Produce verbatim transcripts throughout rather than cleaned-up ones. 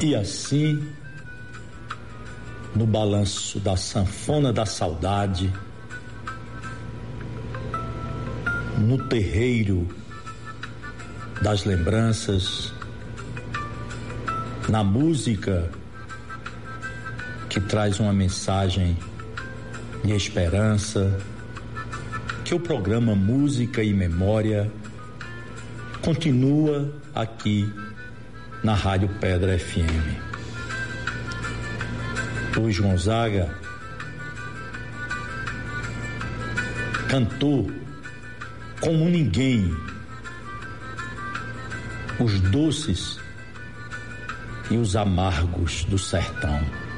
E assim, no balanço da sanfona da saudade, no terreiro das lembranças, na música que traz uma mensagem de esperança, que o programa Música e Memória continua aqui na Rádio Pedra F M. Luiz Gonzaga cantou como ninguém os doces e os amargos do sertão.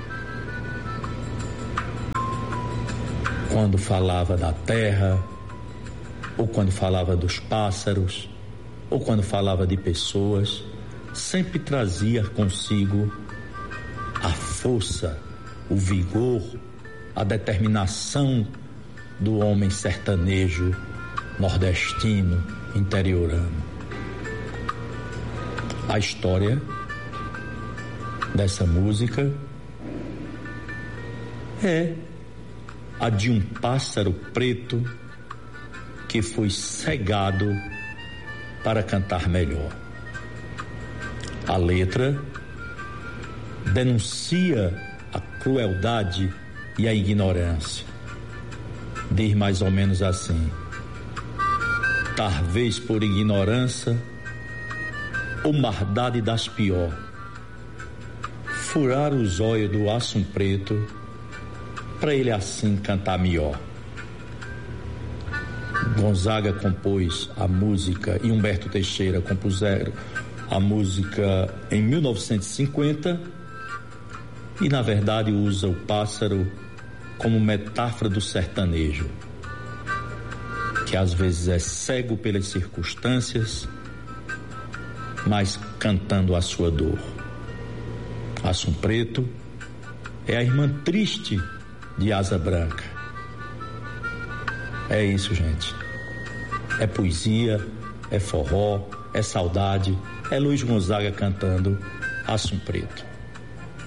Quando falava da terra, ou quando falava dos pássaros, ou quando falava de pessoas, sempre trazia consigo a força, o vigor, a determinação do homem sertanejo, nordestino, interiorano. A história dessa música é a de um pássaro preto que foi cegado para cantar melhor. A letra denuncia a crueldade e a ignorância. Diz mais ou menos assim: talvez por ignorância ou maldade das pior, furar os olhos do aço preto para ele assim cantar melhor. Gonzaga compôs a música e Humberto Teixeira compuseram a música em mil novecentos e cinquenta e na verdade usa o pássaro como metáfora do sertanejo, que às vezes é cego pelas circunstâncias, mas cantando a sua dor. Aço Preto é a irmã triste de Asa Branca. É isso, gente. É poesia, é forró, é saudade, é Luiz Gonzaga cantando Aço Preto.